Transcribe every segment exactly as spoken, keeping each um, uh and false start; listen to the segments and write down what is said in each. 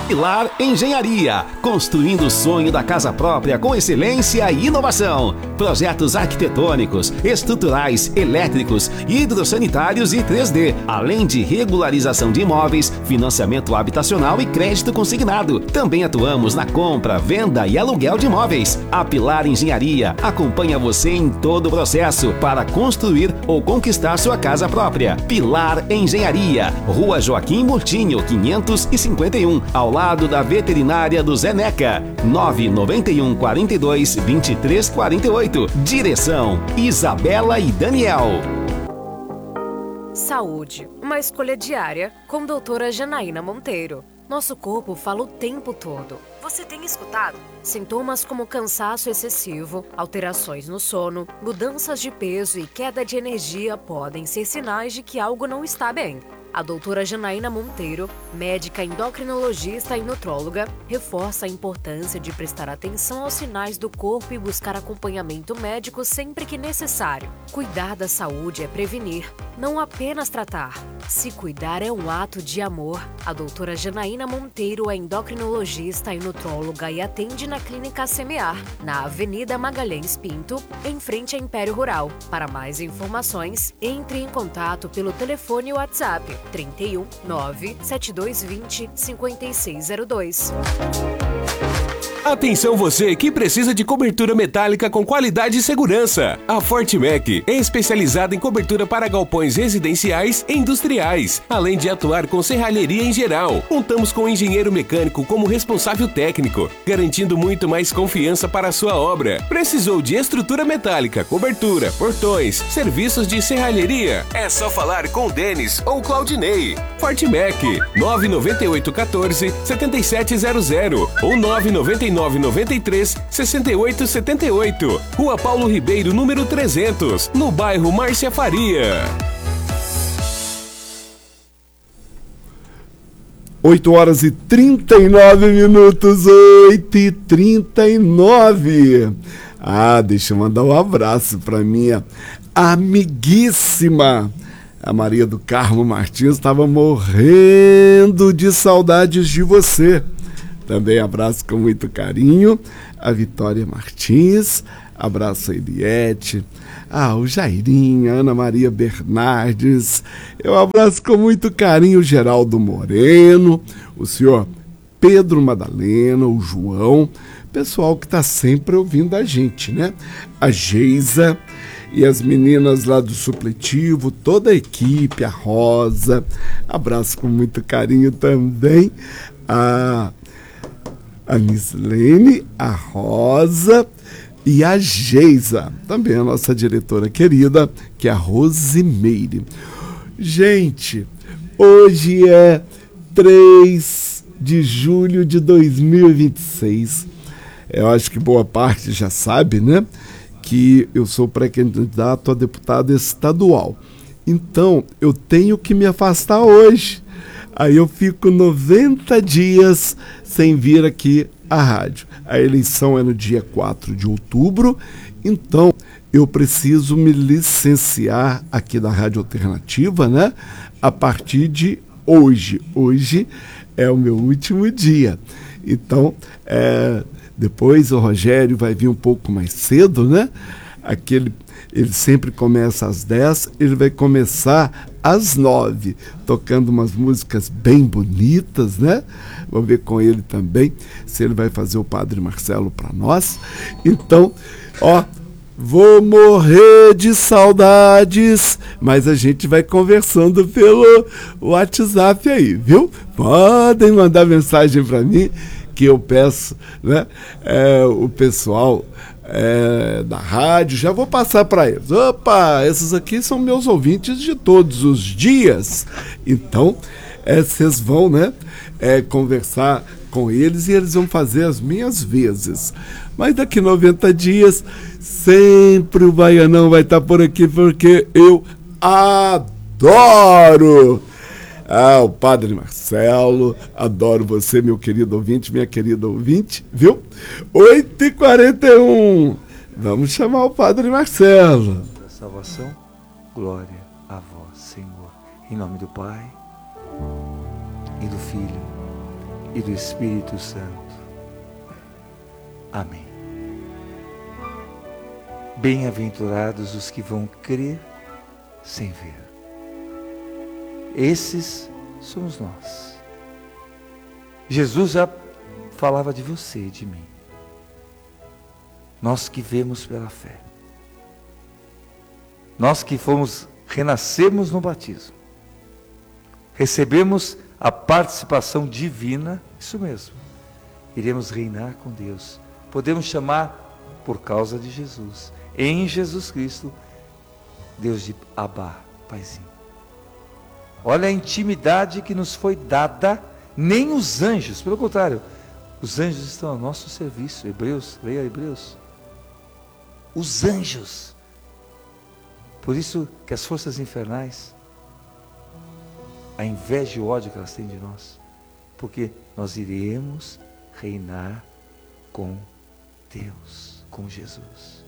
Pilar Engenharia, construindo o sonho da casa própria com excelência e inovação. Projetos arquitetônicos, estruturais, elétricos, hidrossanitários e três D, além de regularização de imóveis, financiamento habitacional e crédito consignado. Também atuamos na compra, venda e aluguel de imóveis. A Pilar Engenharia acompanha você em todo o processo para construir ou conquistar sua casa própria. Pilar Engenharia, Rua Joaquim Murtinho, quinhentos e cinquenta e um, ao lado da veterinária do Zeneca. nove nove um, quatro dois, vinte e três, quarenta e oito. Direção Isabela e Daniel. Saúde, uma escolha diária com doutora Janaína Monteiro. Nosso corpo fala o tempo todo. Você tem escutado? Sintomas como cansaço excessivo, alterações no sono, mudanças de peso e queda de energia podem ser sinais de que algo não está bem. A doutora Janaína Monteiro, médica endocrinologista e nutróloga, reforça a importância de prestar atenção aos sinais do corpo e buscar acompanhamento médico sempre que necessário. Cuidar da saúde é prevenir, não apenas tratar. Se cuidar é um ato de amor. A doutora Janaína Monteiro é endocrinologista e nutróloga e atende na Clínica Semear, na Avenida Magalhães Pinto, em frente a Império Rural. Para mais informações, entre em contato pelo telefone WhatsApp trinta e um, nove, setenta e dois, vinte, cinquenta e seis zero dois. Atenção você que precisa de cobertura metálica com qualidade e segurança. A Fortmec é especializada em cobertura para galpões residenciais e industriais, além de atuar com serralheria em geral. Contamos com um engenheiro mecânico como responsável técnico, garantindo muito mais confiança para a sua obra. Precisou de estrutura metálica, cobertura, portões, serviços de serralheria? É só falar com o Denis ou Claudinei. Fortmec, nove nove oito um quatro, sete sete zero zero ou nove nove nove nove três, seis oito sete oito. Rua Paulo Ribeiro, número trezentos, no bairro Márcia Faria. oito horas e trinta e nove minutos, oito e trinta e nove. Ah, deixa eu mandar um abraço para minha amiguíssima, a Maria do Carmo Martins. Estava morrendo de saudades de você. Também abraço com muito carinho a Vitória Martins, abraço a Eliette, ah, o Jairinho, a Ana Maria Bernardes. Eu abraço com muito carinho o Geraldo Moreno, o senhor Pedro Madalena, o João, pessoal que está sempre ouvindo a gente, né? A Geisa e as meninas lá do supletivo, toda a equipe, a Rosa. Abraço com muito carinho também a a Nislene, a Rosa e a Geisa, também a nossa diretora querida, que é a Rosimeire. Gente, hoje é três de julho de dois mil e vinte e seis. Eu acho que boa parte já sabe, né? Que eu sou pré-candidato a deputado estadual. Então, eu tenho que me afastar hoje. Aí eu fico noventa dias sem vir aqui à rádio. A eleição é no dia quatro de outubro, então eu preciso me licenciar aqui da Rádio Alternativa, né? A partir de hoje. Hoje é o meu último dia. Então, é, depois o Rogério vai vir um pouco mais cedo, né? Aquele, ele sempre começa às dez, ele vai começar às nove, tocando umas músicas bem bonitas, né? Vou ver com ele também se ele vai fazer o Padre Marcelo para nós. Então, ó, vou morrer de saudades, mas a gente vai conversando pelo WhatsApp aí, viu? Podem mandar mensagem para mim, que eu peço, né? É, o pessoal É, da rádio, já vou passar para eles. Opa, esses aqui são meus ouvintes de todos os dias. Então, é, vocês vão, né, é, conversar com eles e eles vão fazer as minhas vezes. Mas daqui noventa dias, sempre o Baianão vai estar por aqui, porque eu adoro! Ah, o Padre Marcelo, adoro você, meu querido ouvinte, minha querida ouvinte, viu? oito e quarenta e um, vamos chamar o Padre Marcelo. Da salvação, glória a vós, Senhor. Em nome do Pai, e do Filho, e do Espírito Santo. Amém. Bem-aventurados os que vão crer sem ver. Esses somos nós. Jesus já falava de você e de mim. Nós que vemos pela fé. Nós que fomos, renascemos no batismo. Recebemos a participação divina, isso mesmo. Iremos reinar com Deus. Podemos chamar, por causa de Jesus, em Jesus Cristo, Deus de Abá, Paizinho. Olha a intimidade que nos foi dada, nem os anjos, pelo contrário, os anjos estão ao nosso serviço. Hebreus, leia Hebreus. Os anjos. Por isso que as forças infernais, a inveja e o ódio que elas têm de nós, porque nós iremos reinar com Deus, com Jesus.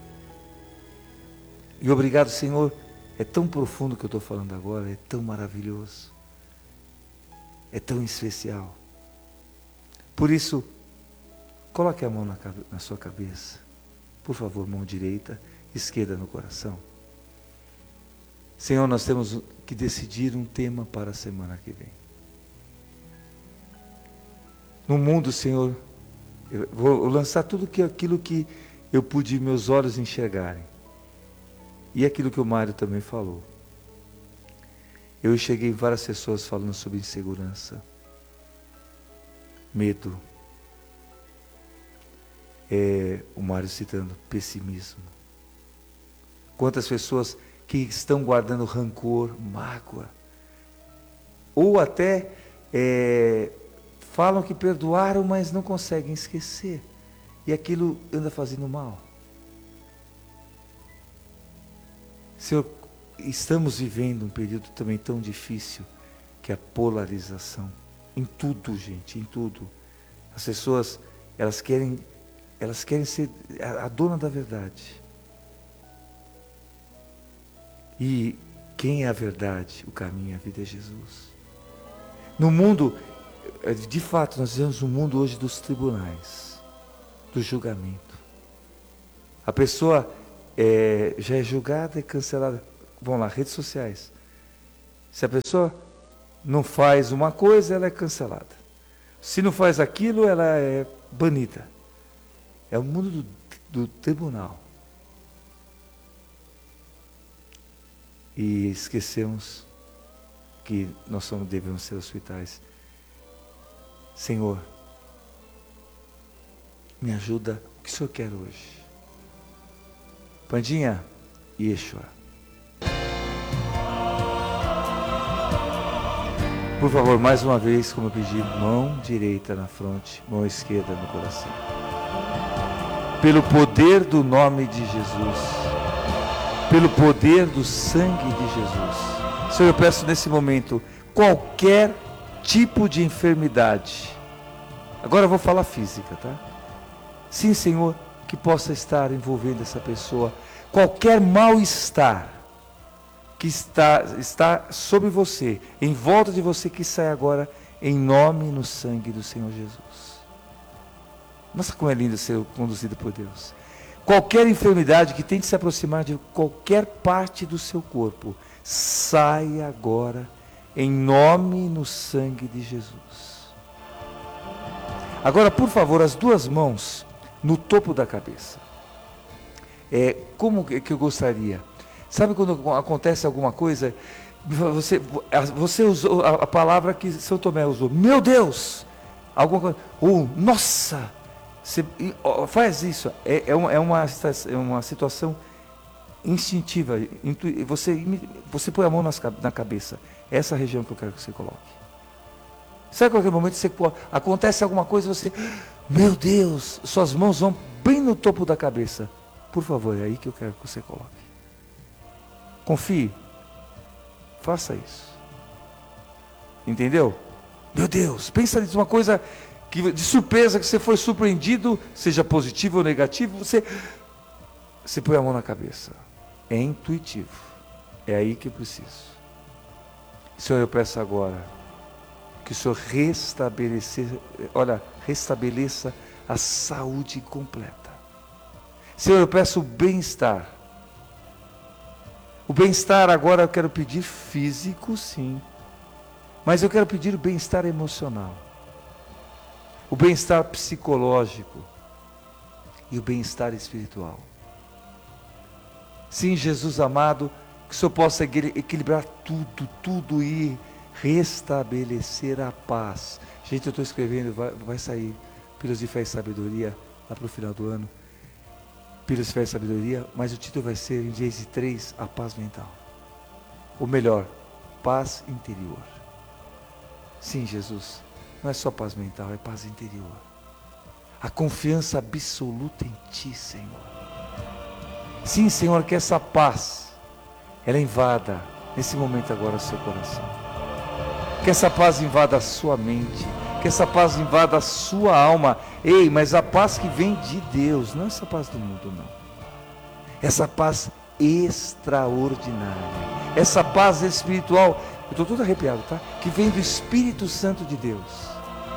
E obrigado, Senhor, é tão profundo o que eu estou falando agora, é tão maravilhoso, é tão especial. Por isso, coloque a mão na, na sua cabeça, por favor, mão direita, esquerda no coração. Senhor, nós temos que decidir um tema para a semana que vem. No mundo, Senhor, eu vou lançar tudo que, aquilo que eu pude meus olhos enxergarem. E aquilo que o Mário também falou. Eu cheguei em várias pessoas falando sobre insegurança, medo. É, o Mário citando pessimismo. Quantas pessoas que estão guardando rancor, mágoa, ou até é, falam que perdoaram, mas não conseguem esquecer, e aquilo anda fazendo mal. Senhor, estamos vivendo um período também tão difícil, que é a polarização, em tudo, gente, em tudo. As pessoas, elas querem, elas querem ser a, a dona da verdade. E quem é a verdade, o caminho, a vida é Jesus. No mundo, de fato, nós vivemos um mundo hoje dos tribunais, do julgamento. A pessoa é, já é julgada e cancelada. Vamos lá, redes sociais. Se a pessoa não faz uma coisa, ela é cancelada. Se não faz aquilo, ela é banida. É o mundo do, do tribunal. E esquecemos que nós somos, devemos ser hospitais. Senhor, me ajuda, o que o Senhor quer hoje? Pandinha, Yeshua. Por favor, mais uma vez, como eu pedi, mão direita na fronte, mão esquerda no coração. Pelo poder do nome de Jesus, pelo poder do sangue de Jesus. Senhor, eu peço nesse momento, qualquer tipo de enfermidade, agora eu vou falar física, tá? Sim, Senhor, que possa estar envolvendo essa pessoa, qualquer mal-estar que está, está sobre você, em volta de você, que sai agora, em nome e no sangue do Senhor Jesus. Nossa, como é lindo ser conduzido por Deus. Qualquer enfermidade que tente se aproximar de qualquer parte do seu corpo, saia agora, em nome e no sangue de Jesus. Agora, por favor, as duas mãos no topo da cabeça. É, como que eu gostaria? Sabe quando acontece alguma coisa, você, você usou a palavra que São Tomé usou, meu Deus, alguma coisa, ou nossa, você faz isso, é, é, uma, é, uma, é uma situação instintiva, intu, você, você põe a mão nas, na cabeça, é essa região que eu quero que você coloque. Sabe qualquer momento você acontece alguma coisa, você, meu Deus, suas mãos vão bem no topo da cabeça, por favor, é aí que eu quero que você coloque. Confie, faça isso. Entendeu? Meu Deus, pensa nisso, uma coisa que, de surpresa, que você foi surpreendido, seja positivo ou negativo, você, você põe a mão na cabeça. É intuitivo. É aí que eu preciso. Senhor, eu peço agora que o Senhor restabelecer, olha, restabeleça a saúde completa. Senhor, eu peço o bem-estar. O bem-estar agora eu quero pedir físico, sim. Mas eu quero pedir o bem-estar emocional. O bem-estar psicológico. E o bem-estar espiritual. Sim, Jesus amado, que o Senhor possa equilibrar tudo, tudo e restabelecer a paz. Gente, eu estou escrevendo, vai, vai sair Pílulas de Fé e Sabedoria lá para o final do ano. Pílulas de Fé e Sabedoria, mas o título vai ser em Gênesis três, a paz mental. Ou melhor, paz interior. Sim, Jesus, não é só paz mental, é paz interior. A confiança absoluta em Ti, Senhor. Sim, Senhor, que essa paz, ela invada nesse momento agora o seu coração. Que essa paz invada a sua mente. Que essa paz invada a sua alma. Ei, mas a paz que vem de Deus, não essa paz do mundo, não. Essa paz extraordinária. Essa paz espiritual, eu estou todo arrepiado, tá? Que vem do Espírito Santo de Deus.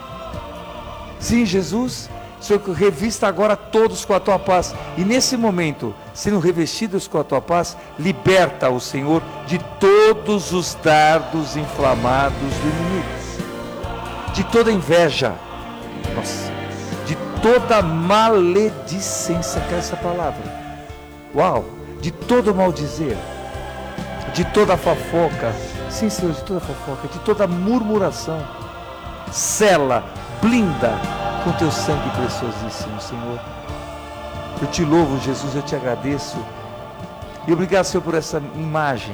Sim, Jesus, Senhor, revista agora todos com a Tua paz. E nesse momento, sendo revestidos com a Tua paz, liberta o Senhor de todos os dardos inflamados do inimigo. De toda inveja. Nossa. De toda maledicência, que é essa palavra. Uau. De todo maldizer. De toda fofoca. Sim, Senhor, de toda fofoca. De toda murmuração. Sela, blinda com Teu sangue preciosíssimo, Senhor. Eu Te louvo, Jesus, eu Te agradeço. E obrigado, Senhor, por essa imagem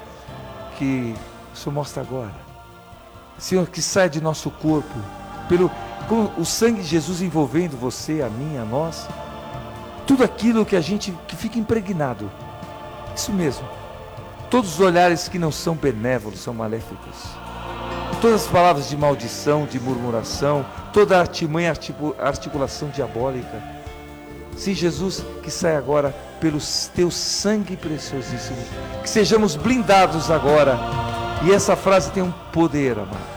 que o Senhor mostra agora. Senhor, que sai de nosso corpo, pelo com o sangue de Jesus envolvendo você, a mim, a nós. Tudo aquilo que a gente, que fica impregnado. Isso mesmo. Todos os olhares que não são benévolos, são maléficos. Todas as palavras de maldição, de murmuração, toda a artimanha, articulação diabólica. Sim, Jesus, que sai agora pelo Teu sangue preciosíssimo. Que sejamos blindados agora. E essa frase tem um poder, amados.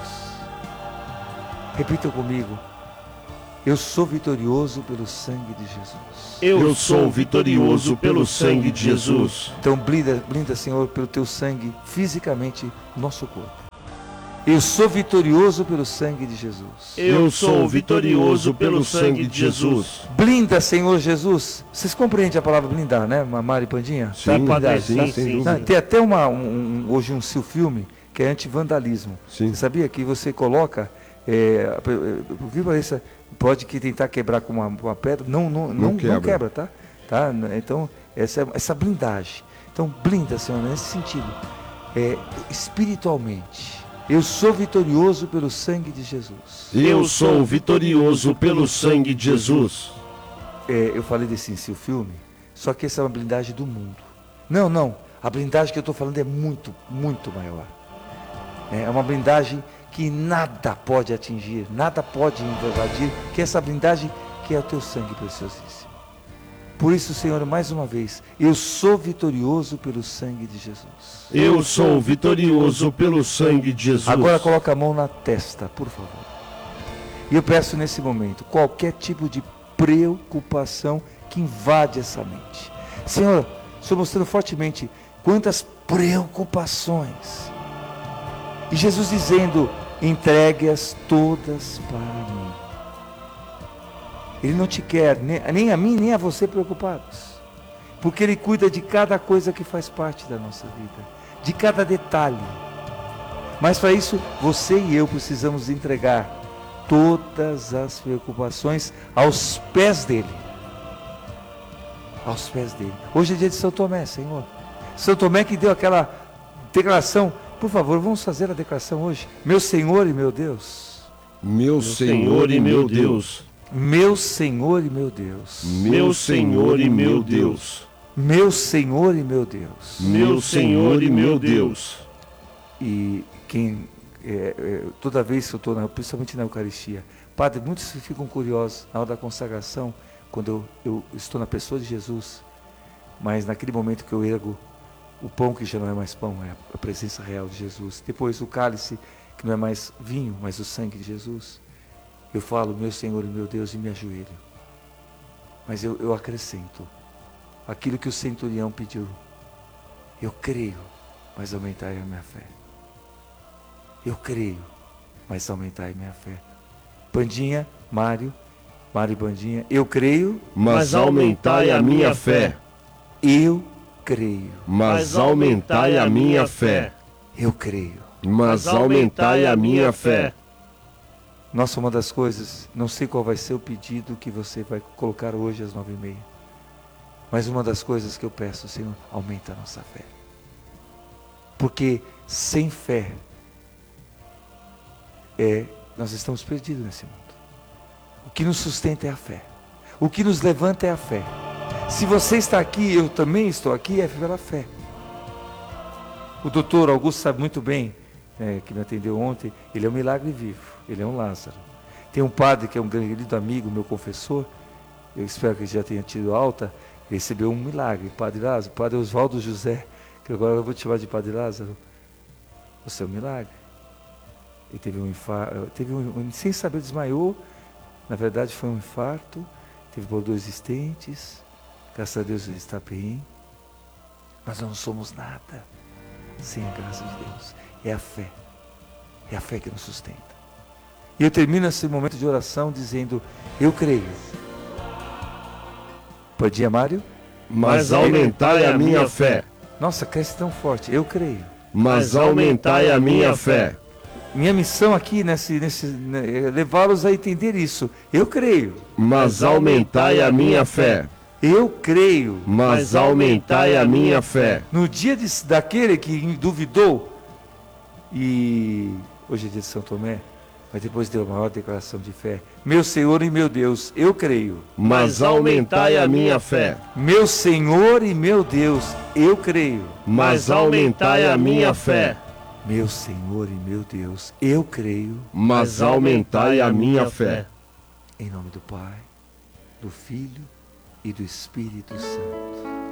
Repita comigo. Eu sou vitorioso pelo sangue de Jesus. Eu sou vitorioso pelo sangue de Jesus. Então blinda, blinda, Senhor, pelo Teu sangue, fisicamente, nosso corpo. Eu sou vitorioso pelo sangue de Jesus. Eu sou vitorioso pelo sangue de Jesus. Blinda, Senhor Jesus. Vocês compreendem a palavra blindar, né, Mari Pandinha? Sim, tá, padre, sim, sim, sim. Não, tem até uma, um, hoje um filme que é anti-vandalismo. Você sabia que você coloca, é, viu, Larissa, pode que tentar quebrar com uma, uma pedra, não, não, não, não, quebra. não quebra, tá? tá? Então, essa, essa blindagem. Então, blinda, Senhor, nesse sentido, é, espiritualmente. Eu sou vitorioso pelo sangue de Jesus. Eu sou vitorioso pelo sangue de Jesus. É, eu falei desse seu filme, só que essa é uma blindagem do mundo. Não, não. A blindagem que eu estou falando é muito, muito maior. É uma blindagem que nada pode atingir, nada pode invadir, que é essa blindagem que é o Teu sangue preciosíssimo. Por isso, Senhor, mais uma vez, eu sou vitorioso pelo sangue de Jesus. Eu sou vitorioso pelo sangue de Jesus. Agora coloca a mão na testa, por favor. E eu peço nesse momento, qualquer tipo de preocupação que invade essa mente. Senhor, estou mostrando fortemente quantas preocupações. E Jesus dizendo, entregue-as todas para mim. Ele não te quer, nem, nem a mim, nem a você preocupados. Porque Ele cuida de cada coisa que faz parte da nossa vida. De cada detalhe. Mas para isso, você e eu precisamos entregar todas as preocupações aos pés dEle. Aos pés dEle. Hoje é dia de São Tomé, Senhor. São Tomé que deu aquela declaração. Por favor, vamos fazer a declaração hoje. Meu Senhor e meu Deus. Meu, meu Senhor e meu Deus. Meu Senhor e meu Deus. Meu Senhor e meu Deus. Meu Senhor e meu Deus. Meu Senhor e meu Deus. E quem, é, é, toda vez que eu estou, principalmente na Eucaristia, Padre, muitos ficam curiosos na hora da consagração, quando eu, eu estou na pessoa de Jesus, mas naquele momento que eu ergo o pão que já não é mais pão, é a presença real de Jesus. Depois o cálice que não é mais vinho, mas o sangue de Jesus, eu falo, meu Senhor e meu Deus, e me ajoelho. Mas eu, eu acrescento aquilo que o centurião pediu. Eu creio, mas aumentai a minha fé. Eu creio, mas aumentai a minha fé. Bandinha, Mário, Mário e Bandinha, eu creio, mas aumentai a minha fé. Eu creio, Mas aumentai a minha fé. eu creio. Mas aumentai a minha fé. Nossa, uma das coisas, não sei qual vai ser o pedido que você vai colocar hoje às nove e meia, mas uma das coisas que eu peço, Senhor, aumenta a nossa fé. Porque sem fé, é, nós estamos perdidos nesse mundo. O que nos sustenta é a fé. O que nos levanta é a fé. Se você está aqui, eu também estou aqui, é pela fé. O doutor Augusto sabe muito bem, é, que me atendeu ontem, ele é um milagre vivo, ele é um Lázaro. Tem um padre que é um querido amigo, meu confessor, eu espero que ele já tenha tido alta, ele recebeu um milagre, Padre Lázaro, Padre Oswaldo José, que agora eu vou te chamar de Padre Lázaro. Você é um milagre. Ele teve um infarto, teve um, sem saber, desmaiou, na verdade foi um infarto, teve por dois estentes, graças a Deus ele está bem, mas nós não somos nada sem a graça de Deus. É a fé, é a fé que nos sustenta. E eu termino esse momento de oração dizendo, eu creio. Pode ir, Mário? Mas aumentai a minha fé. Nossa, cresce tão forte, eu creio. Mas aumentai a minha fé. Minha missão aqui nesse, nesse, né, é levá-los a entender isso. Eu creio. Mas aumentai a minha fé. Eu creio. Mas aumentai a minha fé. No dia de, daquele que duvidou, e hoje é dia de São Tomé, mas depois deu a maior declaração de fé. Meu Senhor e meu Deus, eu creio. Mas aumentai a minha fé. Meu Senhor e meu Deus, eu creio. Mas aumentai a minha fé. Meu Senhor e meu Deus, eu creio. Mas aumentai a minha fé. Em nome do Pai, do Filho e do Espírito Santo.